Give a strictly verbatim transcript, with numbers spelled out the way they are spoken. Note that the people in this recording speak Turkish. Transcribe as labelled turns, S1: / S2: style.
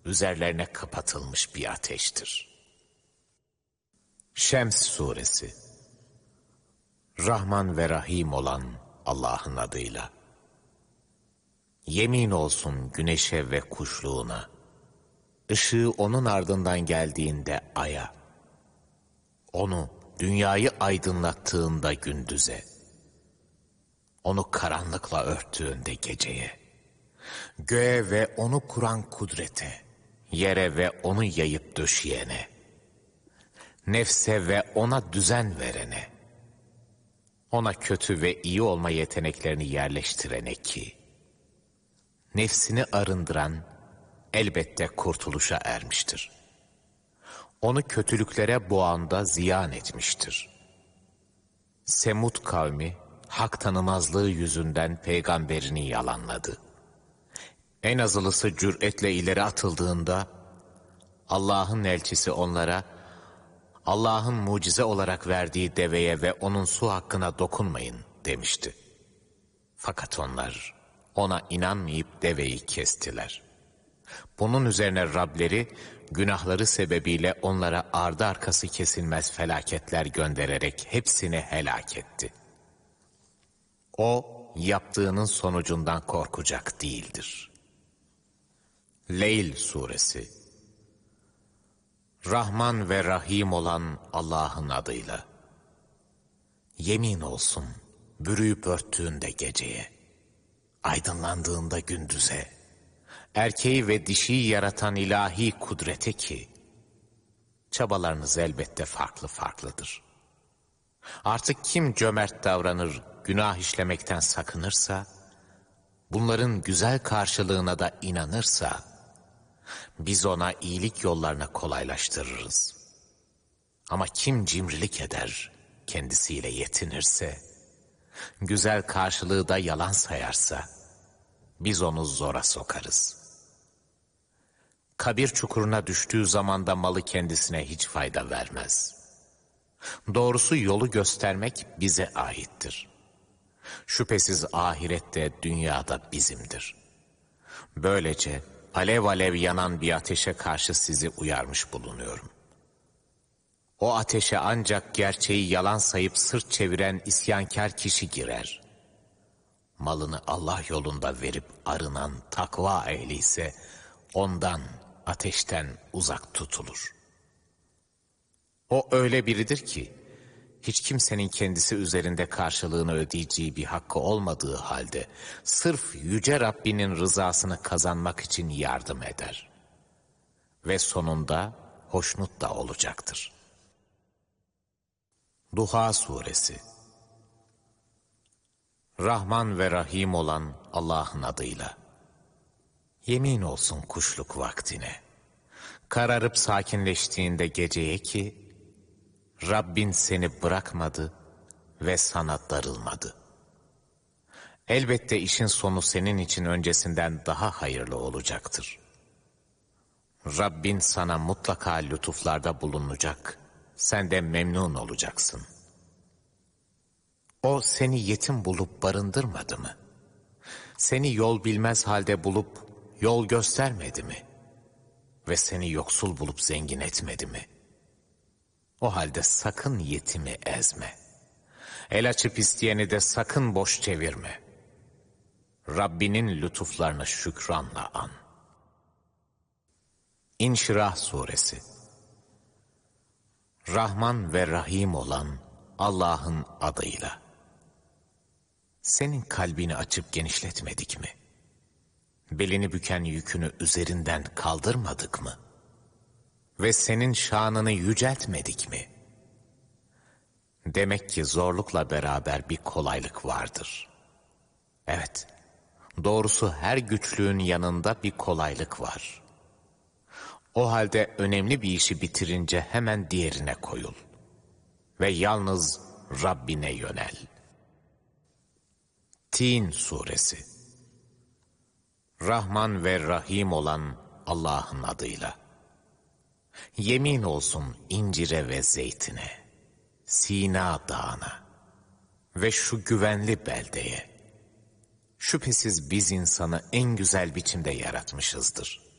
S1: üzerlerine kapatılmış bir ateştir. Şems suresi. Rahman ve Rahim olan Allah'ın adıyla. Yemin olsun güneşe ve kuşluğuna, ışığı onun ardından geldiğinde aya, onu dünyayı aydınlattığında gündüze, onu karanlıkla örttüğünde geceye, göğe ve onu kuran kudrete, yere ve onu yayıp döşeyene, nefse ve ona düzen verene, ona kötü ve iyi olma yeteneklerini yerleştirene ki, nefsini arındıran elbette kurtuluşa ermiştir. Onu kötülüklere boğanda ziyan etmiştir. Semud kavmi, hak tanımazlığı yüzünden peygamberini yalanladı. En azılısı cüretle ileri atıldığında, Allah'ın elçisi onlara, Allah'ın mucize olarak verdiği deveye ve onun su hakkına dokunmayın demişti. Fakat onlar ona inanmayıp deveyi kestiler. Bunun üzerine Rableri günahları sebebiyle onlara ardı arkası kesilmez felaketler göndererek hepsini helak etti. O yaptığının sonucundan korkacak değildir. Leyl suresi. Rahman ve Rahim olan Allah'ın adıyla. Yemin olsun bürüyüp örttüğünde geceye, aydınlandığında gündüze, erkeği ve dişiyi yaratan ilahi kudrete ki, çabalarınız elbette farklı farklıdır. Artık kim cömert davranır, günah işlemekten sakınırsa, bunların güzel karşılığına da inanırsa, biz ona iyilik yollarına kolaylaştırırız. Ama kim cimrilik eder, kendisiyle yetinirse, güzel karşılığı da yalan sayarsa, biz onu zora sokarız. Kabir çukuruna düştüğü zaman da malı kendisine hiç fayda vermez. Doğrusu yolu göstermek bize aittir. Şüphesiz ahirette, dünyada bizimdir. Böylece alev alev yanan bir ateşe karşı sizi uyarmış bulunuyorum. O ateşe ancak gerçeği yalan sayıp sırt çeviren isyankar kişi girer. Malını Allah yolunda verip arınan takva ehli ise ondan, ateşten uzak tutulur. O öyle biridir ki, hiç kimsenin kendisi üzerinde karşılığını ödeyeceği bir hakkı olmadığı halde, sırf Yüce Rabbinin rızasını kazanmak için yardım eder. Ve sonunda hoşnut da olacaktır. Duha suresi. Rahman ve Rahim olan Allah'ın adıyla. Yemin olsun kuşluk vaktine, kararıp sakinleştiğinde geceye ki, Rabbin seni bırakmadı ve sana darılmadı. Elbette işin sonu senin için öncesinden daha hayırlı olacaktır. Rabbin sana mutlaka lütuflarda bulunacak, sen de memnun olacaksın. O seni yetim bulup barındırmadı mı? Seni yol bilmez halde bulup yol göstermedi mi? Ve seni yoksul bulup zengin etmedi mi? O halde sakın yetimi ezme. El açıp isteyeni de sakın boş çevirme. Rabbinin lütuflarını şükranla an. İnşirah suresi. Rahman ve Rahim olan Allah'ın adıyla. Senin kalbini açıp genişletmedik mi? Belini büken yükünü üzerinden kaldırmadık mı? Ve senin şanını yüceltmedik mi? Demek ki zorlukla beraber bir kolaylık vardır. Evet, doğrusu her güçlüğün yanında bir kolaylık var. O halde önemli bir işi bitirince hemen diğerine koyul. Ve yalnız Rabbine yönel. Tin suresi. Rahman ve Rahim olan Allah'ın adıyla. Yemin olsun incire ve zeytine, Sina dağına ve şu güvenli beldeye. Şüphesiz biz insanı en güzel biçimde yaratmışızdır.